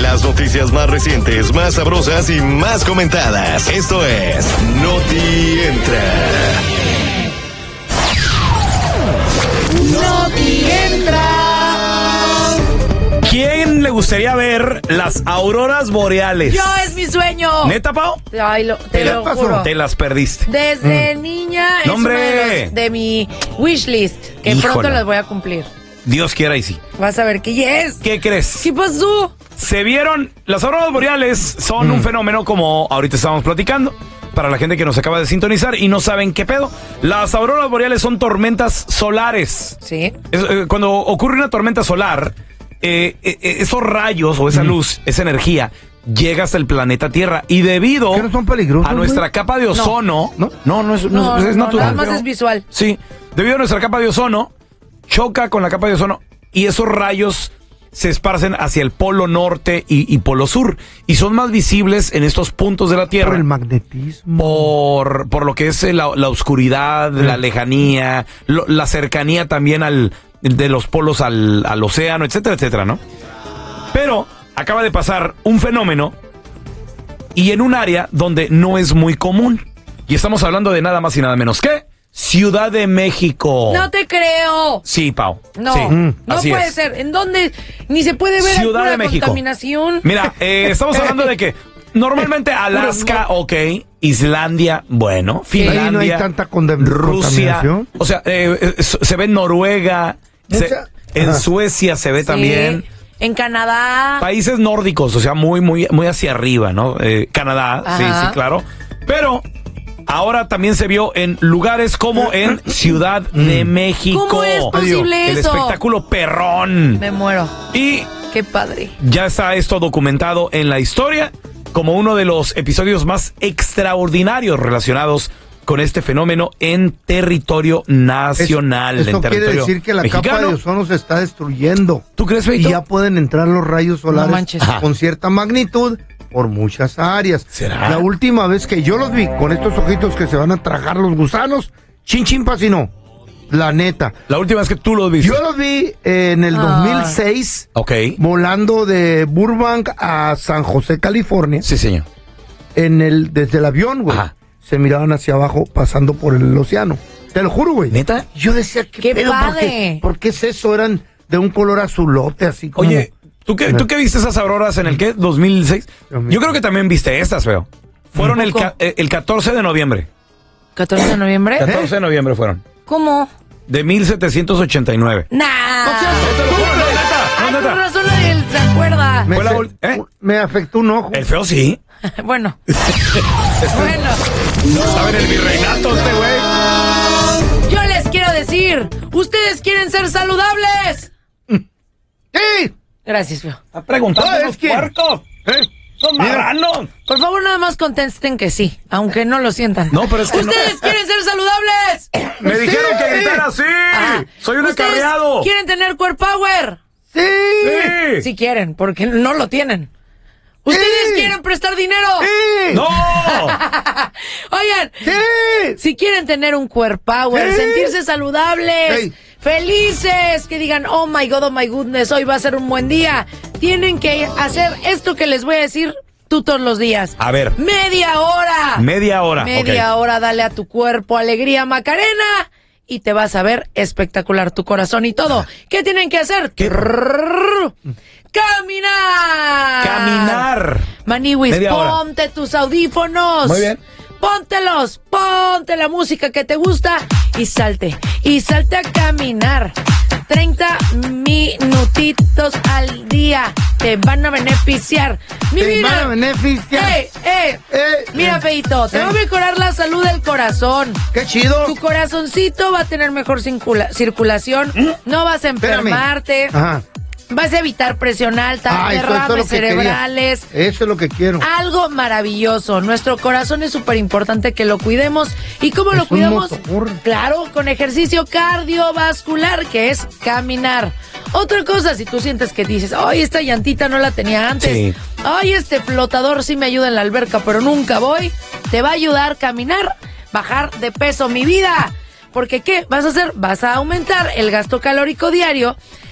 Las noticias más recientes, más sabrosas y más comentadas. Esto es Noti Entra. Noti Entra. ¿Quién le gustaría ver las auroras boreales? Yo, es mi sueño. ¿Neta, Pau? Ay, te lo juro. Te las perdiste. Desde niña es uno de mi wishlist, que Híjole. pronto las voy a cumplir. Dios quiera y sí. Vas a ver qué yes. ¿Qué crees? ¿Qué pasó? Se vieron, las auroras boreales son un fenómeno como ahorita estábamos platicando. Para la gente que nos acaba de sintonizar y no saben qué pedo. Las auroras boreales son tormentas solares. Sí. Cuando ocurre una tormenta solar, esos rayos o esa luz, esa energía, llega hasta el planeta Tierra. Y debido ¿Que no son peligrosos, a nuestra capa de ozono... No, es natural. Nada más es visual. Sí, debido a nuestra capa de ozono, choca con la capa de ozono y esos rayos se esparcen hacia el polo norte y polo sur. Y son más visibles en estos puntos de la Tierra. Por el magnetismo. Por lo que es la oscuridad, la lejanía, la cercanía también de los polos al océano, etcétera, etcétera, ¿no? Pero acaba de pasar un fenómeno y en un área donde no es muy común. Y estamos hablando de nada más y nada menos que Ciudad de México. No te creo. Sí, Pau. No, Sí, no así puede es. ser. ¿En dónde? Ni se puede ver Ciudad pura de México. contaminación. Mira, estamos hablando de que normalmente Alaska, ok, Islandia, bueno, Finlandia, Ahí no hay tanta Rusia, contaminación. o sea, se ve en Noruega, en Suecia se ve Sí. también. En Canadá. Países nórdicos, o sea, muy, muy, muy hacia arriba, ¿no? Canadá, sí, Ajá. claro. Pero ahora también se vio en lugares como en Ciudad de México. ¿Cómo es posible El eso? espectáculo perrón. Me muero. Y Qué padre. ya está esto documentado en la historia como uno de los episodios más extraordinarios relacionados con este fenómeno en territorio nacional. Eso en quiere territorio decir que la capa mexicano. de ozono se está destruyendo. ¿Tú crees, Y Feito? ya pueden entrar los rayos solares No manches. con cierta magnitud por muchas áreas. ¿Será? La última vez que yo los vi con estos ojitos que se van a tragar los gusanos, chin chin pasinó. La neta. La última vez que tú lo viste. Yo los vi en el 2006 Ok. volando de Burbank a San José, California. Sí, señor. Desde el avión, güey. Ajá. Se miraban hacia abajo pasando por el océano. Te lo juro, güey. ¿Neta? Yo decía, ¡Qué pedo? padre! ¿Por qué es eso? Eran de un color azulote, así como... Oye, ¿tú qué viste esas auroras en el qué? ¿2006? Yo creo que también viste estas, feo. Fueron el 14 de noviembre. ¿14 de noviembre? 14 de noviembre fueron. ¿Cómo? De 1789. Nah. Ay, con razón nadie se acuerda. Me, Fue la se- ul- ¿eh? me afectó un ojo. El feo sí. Bueno. Bueno. Estaba en el virreinato este güey. Yo les quiero decir, ¿ustedes quieren ser saludables? ¡Sí! Gracias, feo. Está preguntando No, los es que- puercos. Los marranos. Por favor, nada más contesten que sí, aunque no lo sientan. No, pero es que ¿Ustedes quieren ser saludables? Me dijeron que gritara así. Ah, Soy un ¿ustedes acarreado. ¿Quieren tener core power? ¡Sí! Sí. Si quieren, porque no lo tienen. ¿Ustedes Sí. quieren prestar dinero? ¡Sí! ¡No! Oigan, ¡Sí! si quieren tener un core power, Sí. sentirse saludables, Ey. felices, que digan, oh my goodness, hoy va a ser un buen día, tienen que hacer esto que les voy a decir tú todos los días. A ver. Media hora. Media hora. Media hora, dale a tu cuerpo alegría, Macarena, y te vas a ver espectacular, tu corazón y todo. ¿Qué tienen que hacer? ¿Qué? ¡Caminar! Caminar. Maniwis, Media hora. ponte tus audífonos. Muy bien. Póntelos, ponte la música que te gusta y salte a caminar. 30 minutitos al día te van a beneficiar. Mi Te vida. van a beneficiar. Mira, Feito, te va a mejorar la salud del corazón. ¡Qué chido! Tu corazoncito va a tener mejor circulación. No vas a enfermarte. Ajá. Vas a evitar presión alta, Eso es derrames lo que quería. cerebrales. Eso es lo que quiero. Algo maravilloso. Nuestro corazón es súper importante que lo cuidemos. ¿Y cómo lo Es un cuidamos? motor. Claro, con ejercicio cardiovascular, que es caminar. Otra cosa, si tú sientes que dices, ay, esta llantita no la tenía antes. Sí. Ay, este flotador sí me ayuda en la alberca, pero nunca voy. Te va a ayudar a caminar, bajar de peso, mi vida. Porque, ¿qué vas a hacer? Vas a aumentar el gasto calórico diario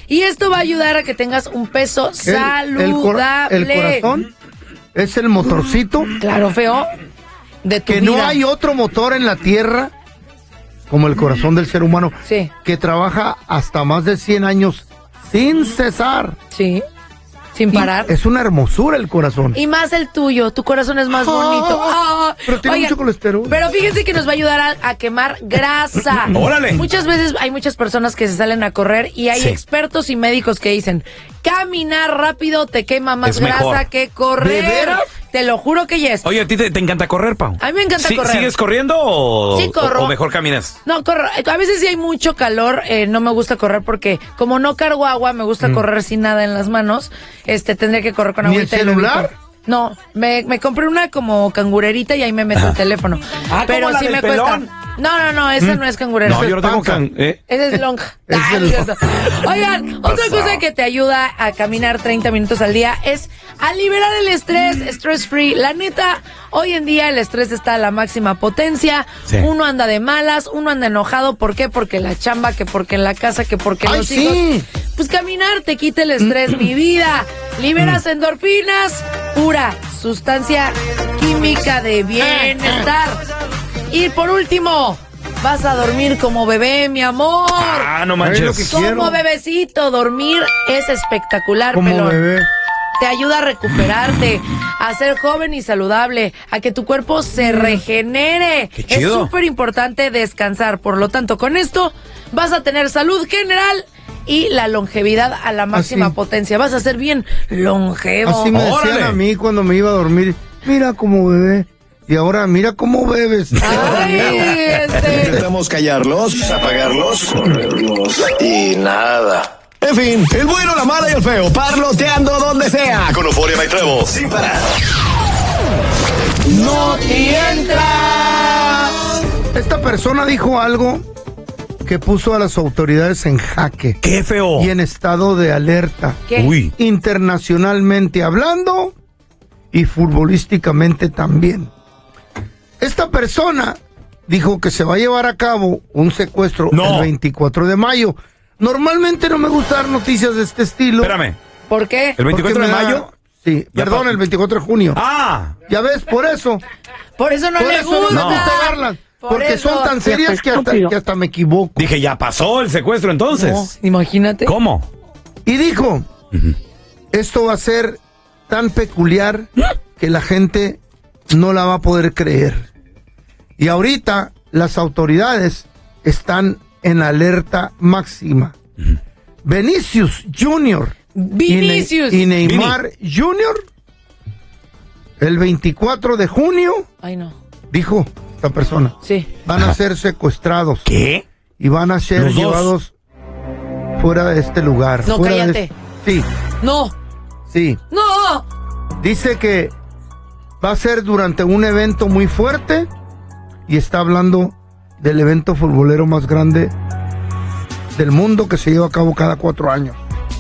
Y esto va a ayudar a que tengas un peso saludable. El corazón es el motorcito. Claro, feo. De tu que vida. no hay otro motor en la tierra como el corazón del ser humano. Sí. Que trabaja hasta más de 100 años sin cesar. Sí. Sin parar. Es una hermosura el corazón. Y más el tuyo, tu corazón es más bonito. Pero tiene mucho colesterol. Pero fíjense que nos va a ayudar a quemar grasa. ¡Órale! Muchas veces hay muchas personas que se salen a correr y hay expertos y médicos que dicen, caminar rápido te quema más Es grasa mejor. que correr. ¿De veras? Te lo juro que yes. Oye, ¿a ti te encanta correr, Pau? A mí me encanta correr. ¿Sigues corriendo o, Sí, corro. o mejor caminas? No, corro. A veces si hay mucho calor, no me gusta correr porque como no cargo agua, me gusta correr sin nada en las manos. Tendría que correr con ¿Ni agüita. el celular? No, me compré una como cangurerita y ahí me meto el teléfono. Pero ¿como la sí del me pelón? cuesta. No, esa no es cangurera. No, yo no tengo panza. Esa es lonja. Es Ah, el- es cierto. Oigan, otra cosa que te ayuda a caminar 30 minutos al día es a liberar el estrés, stress free. La neta, hoy en día el estrés está a la máxima potencia. Sí. Uno anda de malas, uno anda enojado. ¿Por qué? Porque la chamba, que porque en la casa, que porque ¡Ay, los sí! hijos. Pues caminar te quita el estrés, mi vida. Liberas endorfinas, pura sustancia química de bienestar. Y por último, vas a dormir como bebé, mi amor. Ah, no Es lo que manches. quiero. Como bebecito, dormir es espectacular, Como pelón. bebé. Te ayuda a recuperarte, a ser joven y saludable, a que tu cuerpo se regenere. Qué Es chido. súper importante descansar. Por lo tanto, con esto vas a tener salud general y la longevidad a la máxima Así. potencia. Vas a ser bien longevo. Así me decían ¡Órale! a mí cuando me iba a dormir. Mira como bebé. Y ahora mira cómo bebes. Ay, Intentamos callarlos, apagarlos y nada. En fin, el bueno, la mala y el feo, parloteando donde sea. Con Euforia y Trevo, sin parar. ¡No te entra! Esta persona dijo algo que puso a las autoridades en jaque ¡Qué feo! y en estado de alerta. ¿Qué? Uy. Internacionalmente hablando y futbolísticamente también. Esta persona dijo que se va a llevar a cabo un secuestro No. el 24 de mayo. Normalmente no me gusta dar noticias de este estilo. Espérame, ¿Por qué? ¿el 24 porque de me da- mayo? Sí, Ya perdón, pa- el 24 de junio. ¡Ah! Ya ves, por eso. Por eso no Por le eso no gusta. me gusta darlas. Por Porque eso. son tan serias que hasta me equivoco. Dije, ya pasó el secuestro entonces. No, imagínate. ¿Cómo? Y dijo, esto va a ser tan peculiar que la gente no la va a poder creer. Y ahorita las autoridades están en alerta máxima. Vinicius Jr. Vinicius. y Neymar Jr. el 24 de junio, Ay, no. dijo esta persona, Sí. van a ser secuestrados ¿Qué? y van a ser ¿Los dos? llevados fuera de este lugar. No, fuera de cállate. Sí, No. sí. No. Dice que va a ser durante un evento muy fuerte y está hablando del evento futbolero más grande del mundo que se lleva a cabo cada 4 años.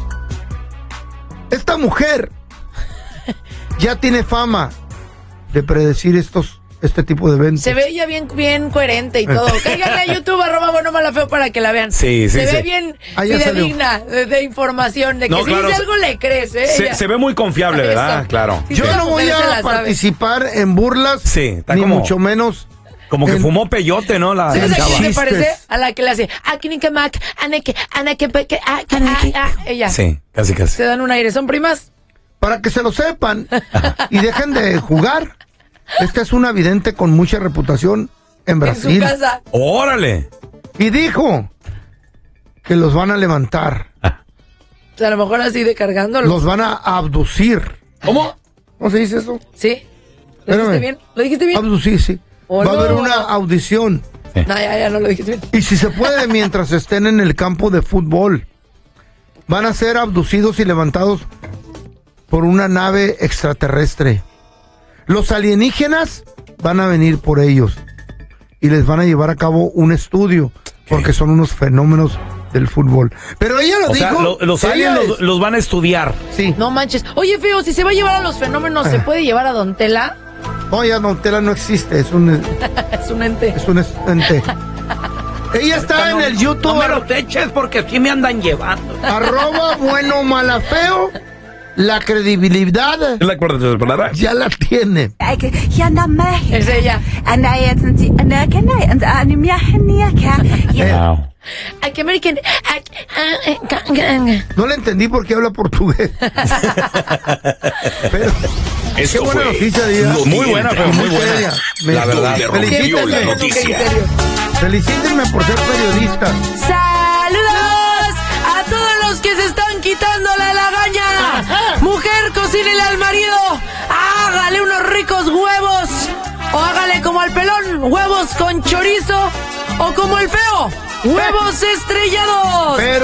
Esta mujer ya tiene fama de predecir este tipo de eventos. Se ve ya bien coherente y todo. Cáiganle a YouTube, @buenomala_feo para que la vean. Sí, sí, Se ve sí. bien Ah, ya fidedigna de información, de que No, si claro, dice algo le crees, ¿eh? Se, Ella- se ve muy confiable, Eso. ¿verdad? Claro. Sí, Yo sí. no voy Mujer se la a sabe. participar en burlas, Sí, está ni como- mucho menos. Como que en- fumó peyote, ¿no? La ¿Sabes a chava. quién se Chistes. parece? A la que le hace Akinikamak, ella. Sí, casi, casi. Se dan un aire, son primas. Para que se lo sepan y dejen de jugar. Esta es una vidente con mucha reputación en En su Brasil. casa. ¡Órale! Y dijo que los van a levantar, O sea, a lo mejor así de cargándolo. los van a abducir. ¿Cómo? ¿Cómo se dice eso? ¿Sí? ¿Lo Espérame. dijiste bien? ¿Lo dijiste bien? Abducir, sí. Oh, Va a no. haber una audición. No, ya no lo dijiste bien. Y si se puede, mientras estén en el campo de fútbol, van a ser abducidos y levantados por una nave extraterrestre. Los alienígenas van a venir por ellos y les van a llevar a cabo un estudio porque son unos fenómenos del fútbol. Pero ella lo O sea, dijo. los ella aliens es- los van a estudiar. Sí. No manches. Oye, feo, si se va a llevar a los fenómenos, ¿se puede llevar a Don Tela? No, ya Don Tela no existe, es un Es un ente. ente. Ella está en el YouTube. eches porque aquí me andan llevando. @buenomalafeo, la credibilidad ya la tiene. Es ella. Wow. Aquí American. No le entendí por qué habla portugués. Pero Esto qué buena fue noticia, Día. Muy buena, pero muy buena. seria. La verdad. Donde rompió la noticia. Felicítenme por ser periodista. ¡Saludos a todos los que se están quitando la lagaña! Mujer, cocínele al marido. Hágale unos ricos huevos. O hágale como al pelón, huevos con chorizo. O como el feo, huevos estrellados. Pero